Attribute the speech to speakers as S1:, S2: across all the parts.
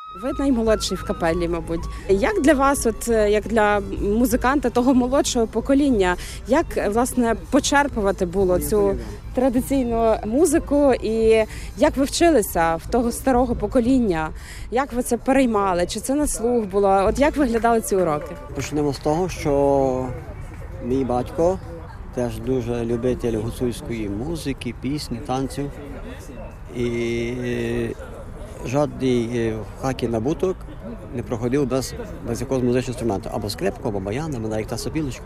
S1: Ви наймолодший в капелі, мабуть. Як для вас, от як для музиканта того молодшого покоління, як власне почерпувати було цю традиційну музику, і як ви вчилися в того старого покоління? Як ви це переймали? Чи це на слух було? От як виглядали ці уроки?
S2: Почнемо з того, що мій батько теж дуже любитель гуцульської музики, пісні, танців. І жодний в хаті набуток не проходив без якогось музичного інструменту. Або скрипку, або баян, або навіть та сопілочка.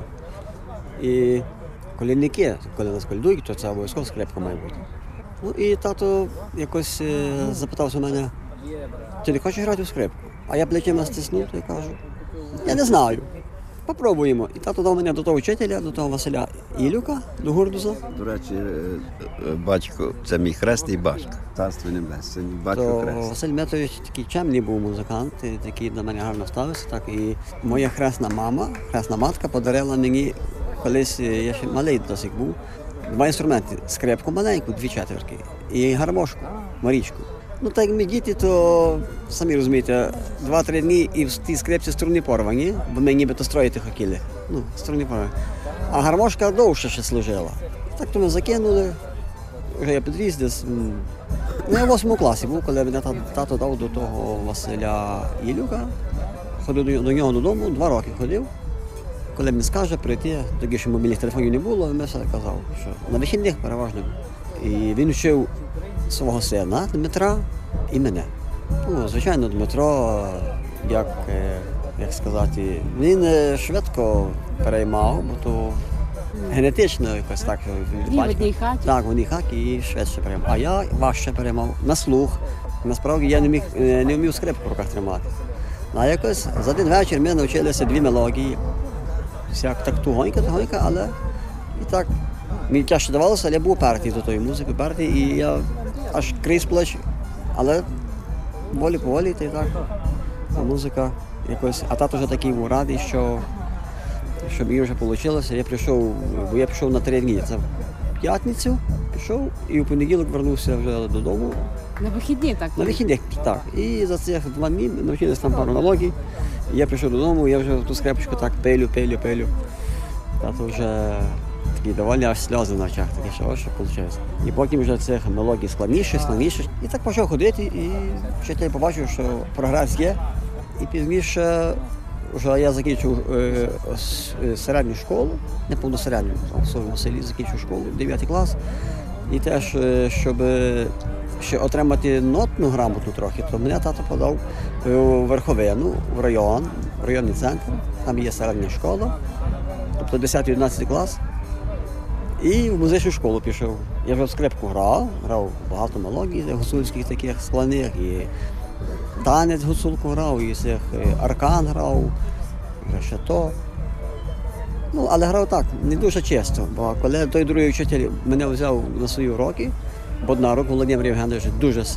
S2: І колінники, коли нас колядують, то це обов'язково скрипка має бути. Ну і тато якось запитався у мене, ти не хочеш грати у скрипку? А я плечима стиснув і кажу, я не знаю. Попробуємо. І тато дав мене до того вчителя, до того Василя Ілюка, до Гурдуса.
S3: До речі, батько, це мій хресний батько. Царство небесне, батько
S2: То
S3: хрест.
S2: Василь Метович такий чемний був музикант, такий до мене гарно ставився. Так. І моя хресна матка подарила мені, колись я ще малий досить був, два інструменти. Скрипку маленьку, 2/4, і гармошку, Марічку. Ну так як ми діти, то самі розумієте, 2-3 дні і в тій скрипці струни порвані, бо ми нібито строїти хотіли. Ну, струни порвані. А гармошка довше ще служила. Так то ми закинули, вже я підріс десь. Ну, я в 8 класі був, коли мене тато дав до того Василя Ілюка. Ходив до нього додому, 2 роки ходив. Коли мені скаже прийти, тоді ще мобільних телефонів не було, він все казав, що на вихідних переважно. І він вчив свого сина Дмитра і мене. Ну, звичайно, Дмитро, як сказати, він швидко переймав, бо то генетично якось так.
S1: В одній хаті?
S2: Так, в одній хаті і швидше переймав. А я важче переймав на слух. Насправді я не вмів скрипку в руках тримати. А якось за один вечір ми навчилися 2 мелодії. Так тугонька, але і так. Мені тяжко давалося, але я був партій до тої музики, і я аж крізь плач. Але поволі, та й так. А музика якось. А тато вже такий був радий, що мені вже вийшло. Я пішов на 3 дні. Це в п'ятницю пішов і в понеділок вернувся вже додому.
S1: На вихідні, так?
S2: На вихідних, так. І за цих 2 дні навчилися там пару мелодій. Я прийшов додому, я вже ту скрипочку так пилю. Тато вже такі доволі аж сльози на очах, такі, що виходить. І потім вже цих мелодій складніше. І так почав ходити, і вчитель побачив, що прогрес є. І пізніше вже я закінчив середню школу, не повну середню, в своєму селі закінчив школу, 9 клас. І теж, щоб ще отримати нотну грамоту трохи, то мене тато подав у Верховину, в районний центр. Там є середня школа, тобто 10-11 клас. І в музичну школу пішов. Я вже в скрипку грав багато мелодій гуцульських таких складних, і танець гуцулку грав, і аркан грав, і ще то. Ну, але грав так, не дуже часто, бо коли той другий вчитель мене взяв на свої уроки, Боднарук Володимир Євгенович дуже